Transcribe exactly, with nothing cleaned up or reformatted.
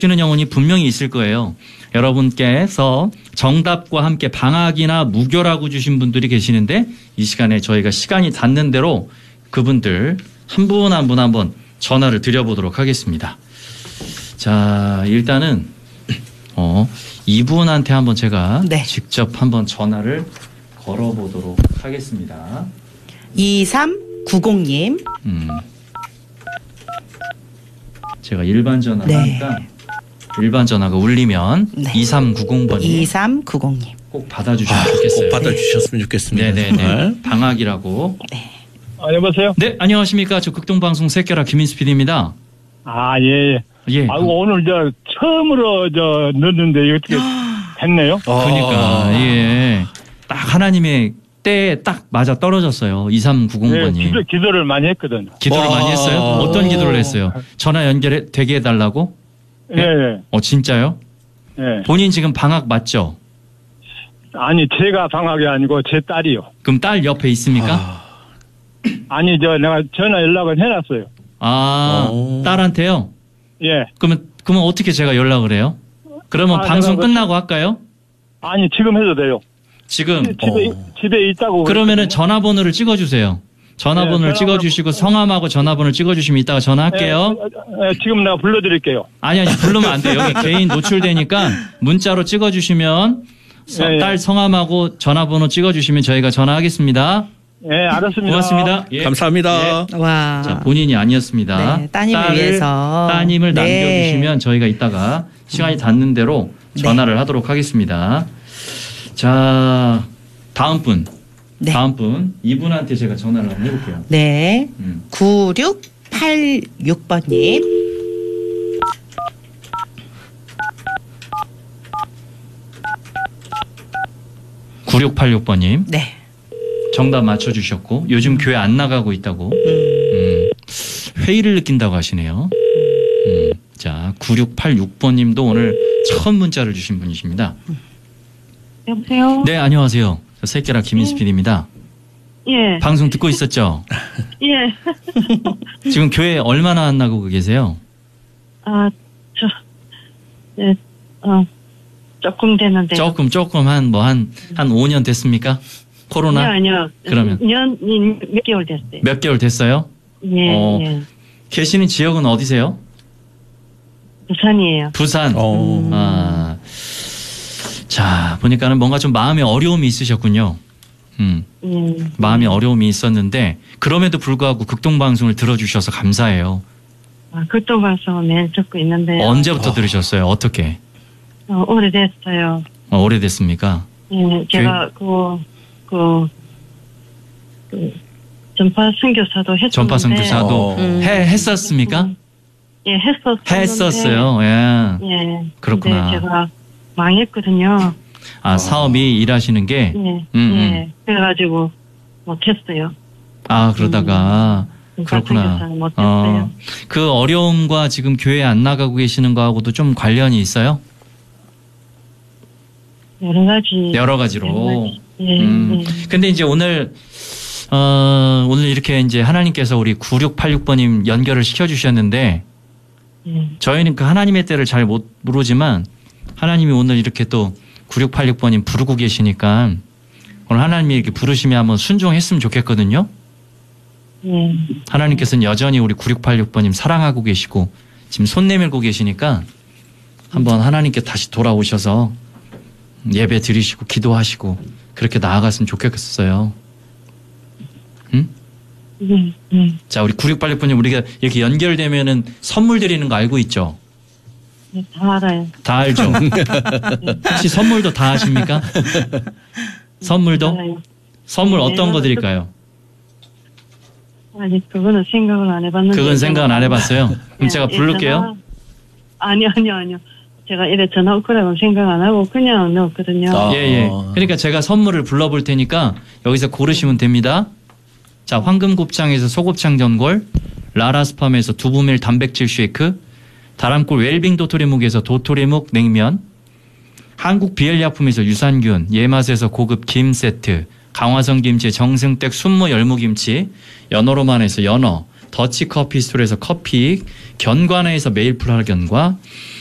주는 영혼이 분명히 있을 거예요. 여러분께서 정답과 함께 방학이나 무교라고 주신 분들이 계시는데 이 시간에 저희가 시간이 닿는 대로 그분들 한 분 한 분 한번 전화를 드려보도록 하겠습니다. 자, 일단은 어, 이분한테 한번 제가 네. 직접 한번 전화를 걸어보도록 하겠습니다. 이삼구공님. 음. 제가 일반 전화를 네. 하니까 일반 전화가 울리면 네. 이삼구공번님. 이삼구공님. 꼭 받아주시면 좋겠어요. 꼭 받아주셨으면 좋겠습니다. 네네네. 방학이라고. 네. 아, 여보세요? 네, 안녕하십니까. 저 극동방송 새끼라 김인수 피디입니다. 아, 예, 예. 예. 아이고, 오늘 저 처음으로 저 넣었는데 어떻게 됐네요? 그러니까, 예. 딱 하나님의 때에 딱 맞아 떨어졌어요. 이삼구공번님. 예, 기도, 기도를 많이 했거든요. 기도를 많이 했어요? 어떤 기도를 했어요? 전화 연결해, 되게 해달라고? 예, 예. 어, 진짜요? 예. 본인 지금 방학 맞죠? 아니, 제가 방학이 아니고 제 딸이요. 그럼 딸 옆에 있습니까? 아, 아니, 저 내가 전화 연락을 해놨어요. 아 오. 딸한테요? 예. 그러면, 그러면 어떻게 제가 연락을 해요? 그러면 아, 방송 내가 끝나고 할까요? 아니, 지금 해도 돼요. 지금. 집에, 어. 집에 있다고. 그러면은 그랬거든요. 전화번호를 찍어주세요. 전화번호를 네, 찍어주시고 성함하고 전화번호를 찍어주시면 이따가 전화할게요. 예, 예, 지금 내가 불러드릴게요. 아니 아니 부르면 안 돼요. 여기 개인 노출되니까 문자로 찍어주시면 서- 예, 예. 딸 성함하고 전화번호 찍어주시면 저희가 전화하겠습니다. 예, 알았습니다. 고맙습니다. 예. 감사합니다. 와. 자, 본인이 아니었습니다. 네, 따님을 딸을, 위해서. 따님을 네. 남겨주시면 저희가 이따가 시간이 닿는 대로 전화를 하도록 하겠습니다. 자, 다음 분. 네. 다음 분. 이분한테 제가 전화를 한번 해볼게요. 네. 음. 구육팔육번님. 구육팔육번님. 네. 정답 맞춰주셨고 요즘 교회 안 나가고 있다고 음. 음, 회의를 느낀다고 하시네요. 음, 자, 구육팔육번님도 오늘 처음 문자를 주신 분이십니다. 여보세요? 네, 안녕하세요. 저 새끼라 김인수 피디입니다. 예. 방송 듣고 있었죠? 예. 지금 교회 얼마나 안 나가고 계세요? 아, 저, 예, 어, 조금 되는데. 조금 조금 한 뭐 한 한 오 년 됐습니까? 코로나? 아니요, 아니요. 그러면? 년, 몇 개월 됐어요. 몇 개월 됐어요? 예, 어. 예. 계시는 지역은 어디세요? 부산이에요. 부산. 어. 아, 자, 보니까는 뭔가 좀 마음에 어려움이 있으셨군요. 음, 예. 마음에 어려움이 있었는데 그럼에도 불구하고 극동방송을 들어주셔서 감사해요. 아, 극동방송을 매일 듣고 있는데. 언제부터 어. 들으셨어요? 어떻게? 어, 오래됐어요. 어, 오래됐습니까? 예, 제가 그, 그, 그, 전파 선교사도 했었는데. 전파 선교사도 어. 음. 해 했었습니까? 예, 했었어요. 했었어요. 예. 예. 그렇구나. 근데 제가 망했거든요. 아, 사업이 일하시는 게. 예. 음, 예. 그래가지고 못했어요. 아, 그러다가 그렇구나. 선교사는 못했어요. 어, 그 어려움과 지금 교회 안 나가고 계시는 거하고도 좀 관련이 있어요? 여러 가지. 여러 가지로. 여러 가지. 예, 음. 예. 근데 이제 오늘 어, 오늘 이렇게 이제 하나님께서 우리 구육팔육번님 연결을 시켜주셨는데 예. 저희는 그 하나님의 때를 잘 못 모르지만 하나님이 오늘 이렇게 또 구육팔육번님 부르고 계시니까 오늘 하나님이 이렇게 부르시면 한번 순종했으면 좋겠거든요. 예. 하나님께서는 여전히 우리 구육팔육번님 사랑하고 계시고 지금 손 내밀고 계시니까 한번 하나님께 다시 돌아오셔서 예배 드리시고 기도하시고 그렇게 나아갔으면 좋겠어요. 응? 예. 예. 자, 우리 구육팔육번님 우리가 이렇게 연결되면은 선물 드리는 거 알고 있죠? 예, 다 알아요. 다 알죠? 혹시 선물도 다 아십니까? 선물도? 알아요. 선물 네, 어떤 거 드릴까요? 아니, 그거는 생각을 안 해봤는데. 그건 생각은 안 해봤어요. 그럼 예, 제가 예, 부를게요. 전화- 아니요, 아니요, 아니요. 제가 이래 전화 올 거라고는 생각 안 하고 그냥 넣었거든요. 아. 예, 예. 그러니까 제가 선물을 불러볼 테니까 여기서 고르시면 됩니다. 자, 황금곱창에서 소곱창 전골, 라라스팜에서 두부밀 단백질 쉐이크, 다람골 웰빙 도토리묵에서 도토리묵 냉면, 한국 비엘리아품에서 유산균, 예맛에서 고급 김 세트, 강화성 김치 정승댁 순무 열무김치, 연어로만에서 연어, 더치커피 스토리에서 커피, 견과나에서 메일플 할견과